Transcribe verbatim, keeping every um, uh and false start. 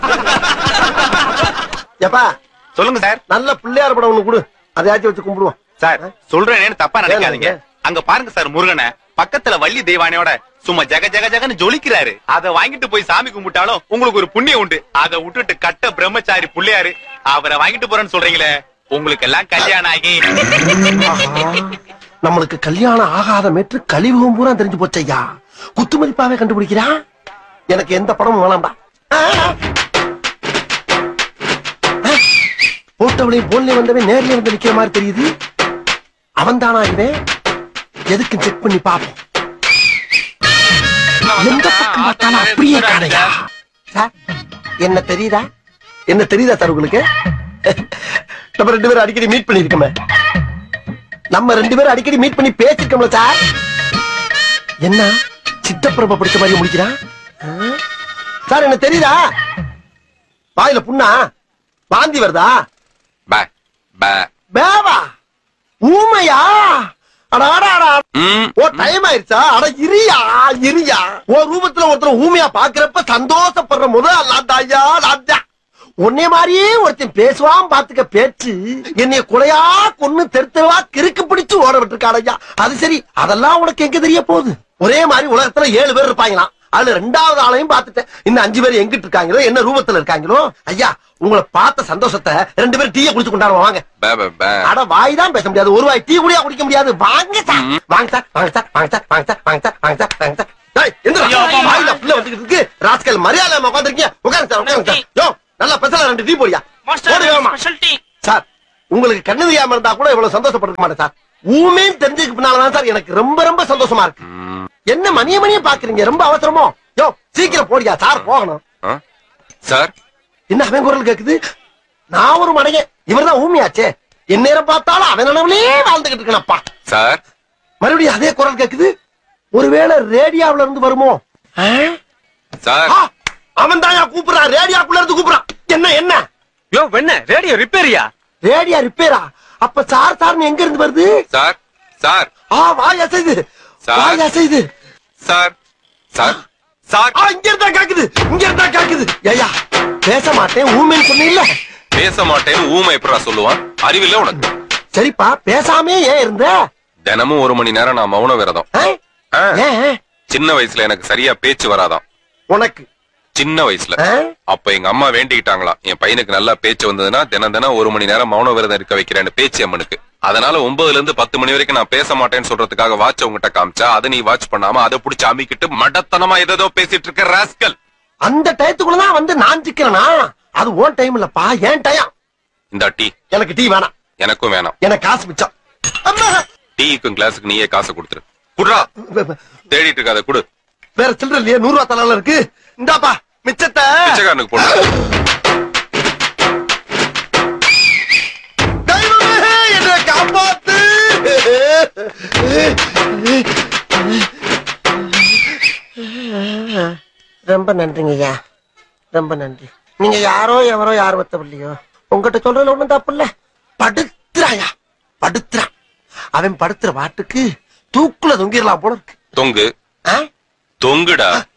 ஏப்பா சொல்லுங்க சார். நல்ல பிள்ளையார் படம் ஒண்ணு கொடு, அதையாச்சும் வச்சு கும்பிடுவோம். சார் சொல்றேன்னு தப்பா நினைக்காதீங்க. அங்க பாருங்க சார், முருகனை பக்கத்துல வள்ளி தெய்வானையோட சும்மா ஜக ஜக ஜகன்னு ஜொலிக்கிறாரு. அத வாங்கிட்டு போய் சாமி கும்பிட்டாலும் உங்களுக்கு ஒரு புண்ணியம் உண்டு. அதை விட்டுட்டு கட்ட பிரம்மச்சாரி புள்ளையாரு அவரை வாங்கிட்டு போறேன்னு சொல்றீங்களே, உங்களுக்கு எல்லாம் கல்யாணம் ஆகி நம்மளுக்கு கல்யாணம் ஆகாத மேற்று கழிவுகம் பூரா தெரிஞ்சு போச்சையா. குத்துமதிப்பாவே கண்டுபிடிக்கிறா. எனக்கு எந்த படமும் வேணாம்பா. போட்டவளையும் போன்ல வந்தவன் நேர்ல வந்து நிக்கிற மாதிரி தெரியுது. அவன் தானா இவன்? எதுக்கு செக் பண்ணி பாப்போம். எந்த பக்கம் பார்த்தாலும் அப்படியே காணையா. என்ன தெரியுதா? என்ன தெரியுதா சார் உங்களுக்கு? நம்ம ரெண்டு பேரும் அடிக்கடி மீட் பண்ணிருக்கோமே. நம்ம ரெண்டு பேரும் அடிக்கடி மீட் பண்ணி பேசிருக்கோம்ல சார். என்ன சித்தப்பிரப படிச்ச மாதிரி முடிக்கிறான் சார்? என்ன தெரியுதா? வாயில புண்ணா? வாந்தி வருதா? பேவா ஊமையா? ஓ டைம் ஆயிருச்சா? அட இரியா இரியா. ஓ ரூபத்துல ஒருத்தர் ஊமையா பாக்குறப்ப சந்தோஷப்படுற முதல் லாத்தாயா லாத்தா. உன்னை மாதிரியே ஒருத்தன் பேசுவான் பாத்துக்க பேச்சு. என்னைய குறையா கொன்னு தெருத்தவா கிறுக்கு பிடிச்சு ஓட விட்டுருக்காடையா. அது சரி, அதெல்லாம் உனக்கு எங்க தெரிய போகுது? ஒரே மாதிரி உலகத்துல ஏழு பேர் இருப்பாங்களாம். அதுல ரெண்டாவது ஆளையும் பாத்துட்டேன். இன்னும் அஞ்சு பேர் எங்கிட்டு இருக்காங்களோ, என்ன ரூபத்துல இருக்காங்களோ. ஐயா உங்களை பார்த்த சந்தோஷத்தை ரெண்டு பேரும் டீயை குடிச்சு கொண்டாடுவோம் வாங்க. அட வாய் தான் பேச முடியாது, ஒரு வாய் டீ கூட குடிக்க முடியாது. வாங்க சார் வாங்க சார் வாங்க சார் வாங்க சார் வாங்க சார் வாங்க சார் வாங்க சார் வாங்க சார். வாயில புள்ள வந்துகிட்டு இருக்கு. ராஸ்கல் மரியாதை உட்காந்துருக்கீங்க. உட்காருங்க சார் உட்காருங்க சார். யோ நல்லா பேசல, ரெண்டு டீ போடியா. சார் உங்களுக்கு கண்ணு தெரியாம இருந்தா கூட இவ்வளவு சந்தோஷப்பட்டிருக்க மாட்டேன் சார். ஊமேன்னு தெரிஞ்சதுக்கு பின்னாலதான் சார் எனக்கு ரொம்ப ரொம்ப சந்தோஷமா இருக்கு. என்ன மணிய மணிய பாக்குறீங்க? ரொம்ப அவசரமோ? யோ சீக்கிரம் போடியா சார், போகணும் சார். என்ன அவன் குரல் கேக்குது? நான் ஒரு மடையன், இவர்தான் ஊமியாச்சே. என் நேரம் பார்த்தாலும் அவன் நினைவுலயே வாழ்ந்துகிட்டு இருக்கனப்பா சார். மறுபடியும் அதே குரல் கேக்குது. ஒருவேளை ரேடியோல இருந்து வருமோ சார்? அவன் தான் கூப்பிடுறான், ரேடியோக்குள்ள இருந்து கூப்பிடுறான். என்ன என்ன யோ என்ன ரேடியோ ரிப்பேரியா? ரேடியோ ரிப்பேரா? அப்ப சார் சார் எங்க இருந்து வருது? Sir sir. ஆ வாய் அசைது, வாய் அசைது. Sir sir sir. இங்க இருந்தா கேக்குது, இங்க இருந்தா கேக்குது. ஐயா பேச மாட்டேன் ஊமைன்னு சொன்னீல்ல. பேச மாட்டேன்னு ஊமை எப்படா சொல்லுவான்? அறிவில்ல உனக்கு? சரிப்பா, பேசாமே ஏன் இருந்த? தினமும் ஒரு மணி நேரம் நான் மௌன விரதம். சின்ன வயசுல எனக்கு சரியா பேச்சு வராதான். உனக்கு சின்ன வயசுல அப்ப எங்க அம்மா வேண்டிக்கிட்டாங்களா, என் பையனுக்கு நல்லா பேச்சு வந்ததுன்னா தினம் தினம் ஒரு மணி நேரம் மௌன விரதம் இருக்க வைக்கிறேன்னு பேச்சு அம்மனுக்கு. அதனால ஒன்பதுல இருந்து பத்து மணி வரைக்கும் நான் பேச மாட்டேன்னு சொல்றதுக்காக வாட்ச் உங்ககிட்ட காமிச்சா அதை நீ வாட்ச் பண்ணாம அதை புடிச்சு அமிக்கிட்டு மடத்தனமா ஏதோ பேசிட்டு இருக்க ராஸ்கல். அந்த டயத்துக்குள்ளதான் வந்து நான் சிக்கிறனா? அது ஓன் டைம் இல்லப்பா, ஏன் டைம். இந்த டீ. எனக்கு டீ வேணாம். எனக்கும் வேணாம். எனக்கு காசு மிச்சம். டீக்கும் கிளாஸுக்கு நீயே காசு கொடுத்துரு. குடுறா. தேடிட்டு இருக்காத குடு. வேற சில்லற இல்லையே? நூறு ரூபா தலால இருக்கு. இந்தாப்பா மிச்சத்தை பிச்சைக்காரனுக்கு போடு. என்ன காப்பாத்து. ரொம்ப நன்றிங்க ஐயா, ரொம்ப நன்றி. நீங்க யாரோ எவரோ யார் வத்தவில்லையோ, உங்ககிட்ட சொல்றதுல ஒண்ணும் தப்பு இல்ல. படுத்துறாயா படுத்துறா. அவன் படுத்துற வாட்டுக்கு தூக்குல தொங்கிடலாம் போல இருக்கு. தொங்கு தொங்குடா.